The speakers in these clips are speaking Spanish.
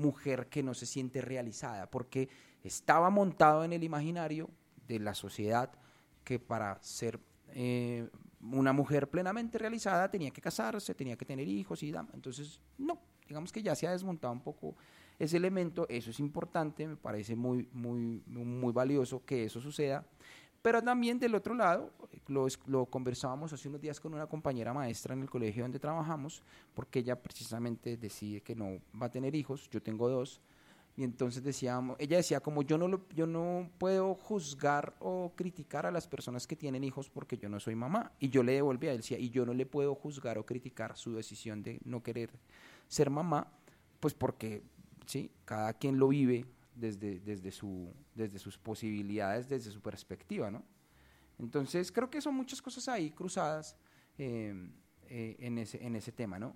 mujer que no se siente realizada, porque estaba montado en el imaginario de la sociedad que para ser una mujer plenamente realizada tenía que casarse, tenía que tener hijos y entonces no, digamos que ya se ha desmontado un poco ese elemento. Eso es importante, me parece muy valioso que eso suceda. Pero también del otro lado, lo conversábamos hace unos días con una compañera maestra en el colegio donde trabajamos, porque ella precisamente decide que no va a tener hijos. Yo tengo 2, y entonces ella decía como yo no puedo juzgar o criticar a las personas que tienen hijos porque yo no soy mamá. Y yo le devolví a él, decía, y yo no le puedo juzgar o criticar su decisión de no querer ser mamá, pues porque sí, cada quien lo vive desde sus posibilidades, desde su perspectiva, ¿no? Entonces creo que son muchas cosas ahí cruzadas en ese tema, ¿no?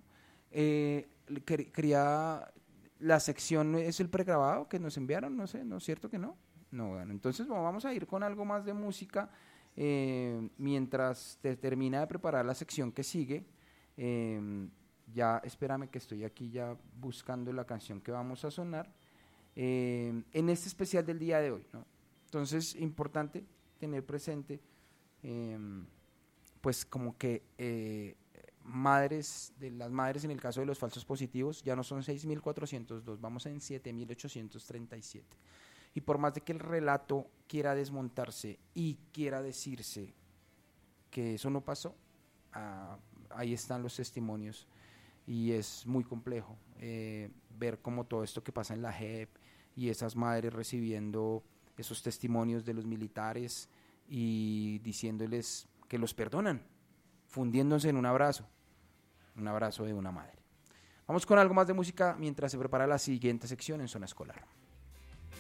Quería, la sección es el pregrabado que nos enviaron, no sé, ¿no es cierto que no? No, bueno, entonces vamos a ir con algo más de música mientras termina de preparar la sección que sigue. Ya espérame que estoy aquí ya buscando la canción que vamos a sonar en este especial del día de hoy, ¿no? Entonces, importante tener presente, pues como que las madres en el caso de los falsos positivos ya no son 6.402, vamos en 7.837. Y por más de que el relato quiera desmontarse y quiera decirse que eso no pasó, ahí están los testimonios. Y es muy complejo ver cómo todo esto que pasa en la JEP y esas madres recibiendo esos testimonios de los militares y diciéndoles que los perdonan, fundiéndose en un abrazo de una madre. Vamos con algo más de música mientras se prepara la siguiente sección en Zona Escolar.